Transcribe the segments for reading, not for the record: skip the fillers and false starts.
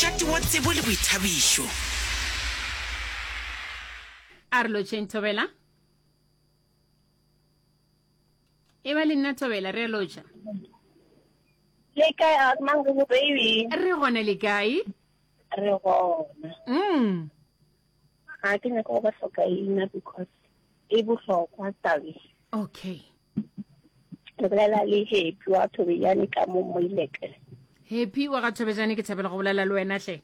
mošate wa tsebo le boithabišo. Arlo Thobela e ba le nna Thobela re loja le kae mangu baby re gone le kae re gona a ke nyaka go ba hlokaina because e bohlokwa tabe. Okay, Re bolela le Happy wa Thobejane ka mo Moileke. Happy wa ga Thobejane ke thabela go bolela le wena hle.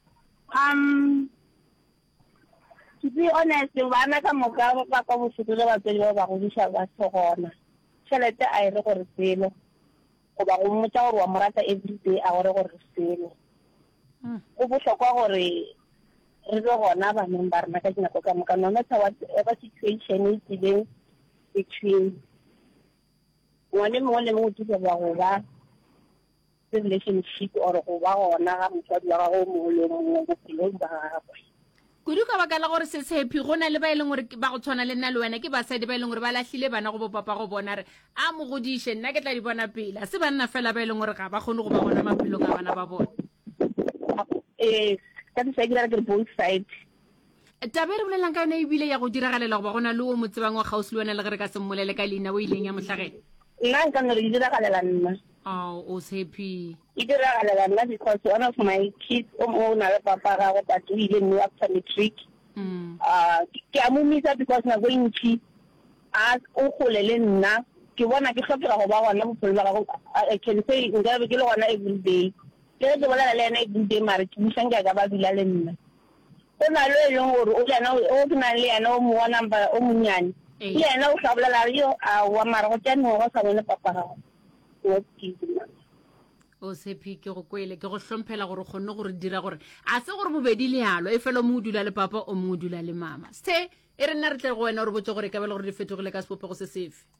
To be honest, bana ka moka ba ka bofutho le batsedi ba ba godisha ba tsogona. Tšhelete a e re gore selo go ba go mmotsa gore wa morata everyday a gore gore selo. Go bohlokwa gore re go gona ba member rena ka dinako ka moka no matter what situation is tsileng between ngwane mongwe le mongwe tse ba go ba relationship or go ba gona ga motswadi wa gago mo le mo bophelong ba gagwe. Kudu ka baka la gore se Happy go na le ba ileng gore ba go tshwana le nna le wena ke basadi ba ileng gore ba lahlile bana go bopapa go bona re a mo godishe nna ke tla di bona pela se banna fela ba ileng gore ga ba gone go ba bona maphelong a bana ba bona. Ka di segera ke both side. Tabere bolelang ka ena e bile ya go diragalela go ba gona le o motsebang wa gausi le wena le gore ka se mmolele ka leina o ileng ya mohlagela. Nna nka no re diragalela nna. O Happy. E diragalela nna because one of my kids o na le papa ga go but we didn't know after matric. Ke a mo misa because na go ntši a o gole le nna ke bona ke hlokela go ba gona bophelo ba go I can say nka be ke le gona every day. Ke re bolela le ena every day mare ke bušang ka ba dula le nna. O na le e leng gore o jana o ke na le ena o mo wa number o monyane. Le ena o hlabolela yo a wa mara go tsene go sa bone papa ga o tsitsi. O Happy ke go kwele ke go hlomphela gore gone gore dira gore a se gore bobedi le yalo e fela mo dula le papa o mo dula le mama se e re nna re tle go wena gore botse gore ka bela gore di fetogile ka sepopego se sefe.